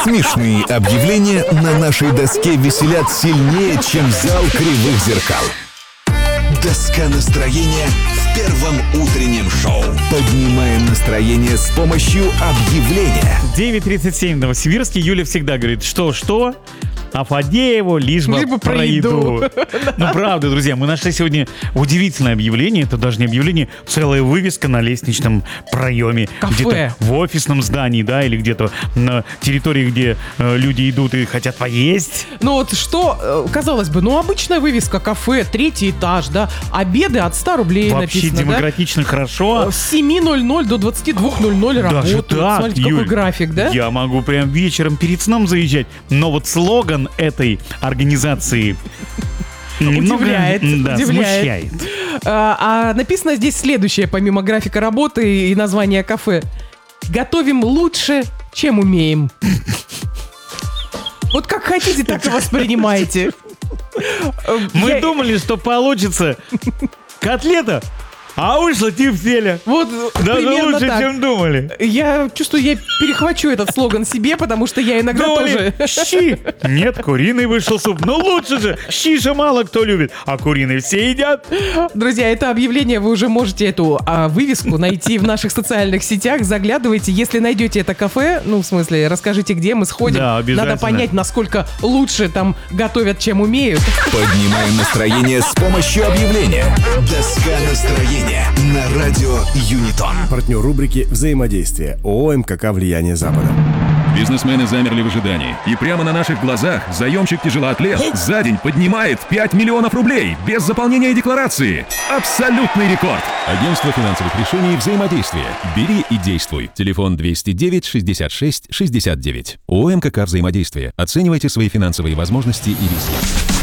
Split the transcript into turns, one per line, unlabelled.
Смешные объявления на нашей доске веселят сильнее, чем зал кривых зеркал. Доска настроения в первом утреннем шоу. Поднимаем настроение с помощью объявления.
9:37 в Новосибирске. Юля всегда говорит, что? А Фадееву лишь бы про еду. Ну, правда, друзья, мы нашли сегодня удивительное объявление. Это даже не объявление, целая вывеска на лестничном проеме.
Кафе.
Где-то в офисном здании, да, или где-то на территории, где люди идут и хотят поесть.
Ну вот что, казалось бы, обычная вывеска, кафе, 3-й этаж, да, обеды от 100 рублей
Вообще
написано,
демократично,
да?
хорошо.
С 7:00 до 22:00
Даже
работают.
так,
Смотрите, какой
Юль,
график, да?
Я могу прям вечером перед сном заезжать. Но вот слоган этой организации немного,
Удивляет.
смущает.
А написано здесь следующее, помимо графика работы и названия кафе. Готовим лучше, чем умеем. Вот как хотите, так и воспринимайте.
Мы думали, что получится котлета, а вышло тефтеля.
Вот
Даже
примерно
лучше,
так.
чем думали.
Я чувствую, я перехвачу этот слоган себе, потому что я иногда
Думали,
тоже...
щи. Нет, куриный вышел суп. Ну лучше же. Щи же мало кто любит, а куриный все едят.
Друзья, это объявление, вы уже можете эту вывеску найти в наших социальных сетях. Заглядывайте, если найдете это кафе, в смысле, расскажите, где мы сходим.
Да, обязательно.
Надо понять, насколько лучше там готовят, чем умеют.
Поднимаем настроение с помощью объявления. Доска настроения на радио Юнитон.
Партнер рубрики «Взаимодействие» ООО «МКК. Влияние Запада».
Бизнесмены замерли в ожидании. И прямо на наших глазах заемщик-тяжелоатлет за день поднимает 5 миллионов рублей без заполнения декларации. Абсолютный рекорд. Агентство финансовых решений «Взаимодействие». Бери и действуй. Телефон 209 66 69. ООО «МКК. Взаимодействие». Оценивайте свои финансовые возможности и риски.